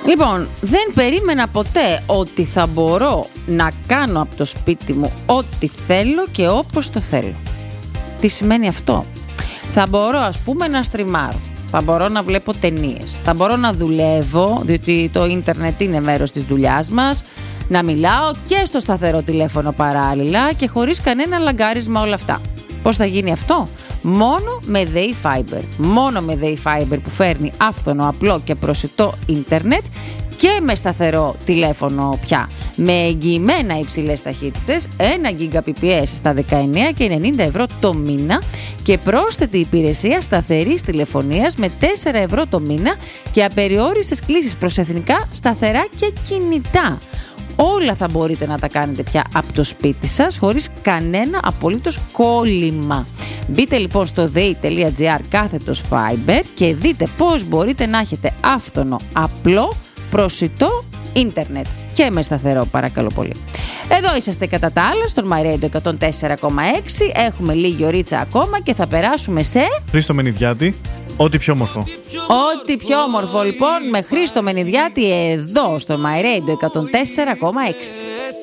Λοιπόν, δεν περίμενα ποτέ ότι θα μπορώ να κάνω από το σπίτι μου ό,τι θέλω και όπως το θέλω. Τι σημαίνει αυτό? Θα μπορώ, ας πούμε, να στριμάρω. Θα μπορώ να βλέπω ταινίες. Θα μπορώ να δουλεύω, διότι το ίντερνετ είναι μέρος της δουλειάς μας. Να μιλάω και στο σταθερό τηλέφωνο παράλληλα και χωρίς κανένα λαγκάρισμα όλα αυτά. Πώς θα γίνει αυτό? Μόνο με ΔΕΗ Fiber. Μόνο με ΔΕΗ Fiber που φέρνει άφθονο, απλό και προσιτό ίντερνετ και με σταθερό τηλέφωνο πια. Με εγγυημένα υψηλές ταχύτητες, 1 Gbps στα 19 και 90 ευρώ το μήνα και πρόσθετη υπηρεσία σταθερής τηλεφωνίας με 4 ευρώ το μήνα και απεριόριστες κλήσεις προς εθνικά, σταθερά και κινητά. Όλα θα μπορείτε να τα κάνετε πια από το σπίτι σας χωρίς κανένα απολύτως κόλλημα. Μπείτε λοιπόν στο dei.gr/Fiber και δείτε πώς μπορείτε να έχετε άφθονο, απλό, προσιτό ίντερνετ και με σταθερό, παρακαλώ πολύ. Εδώ είσαστε κατά τα άλλα στον My Radio 104,6. Έχουμε λίγη ωρίτσα ακόμα και θα περάσουμε σε Χρήστο Μενιδιάτη. Ό,τι πιο όμορφο. Ό,τι πιο όμορφο λοιπόν με Χρήστο Μενιδιάτη εδώ στο My Radio 104,6.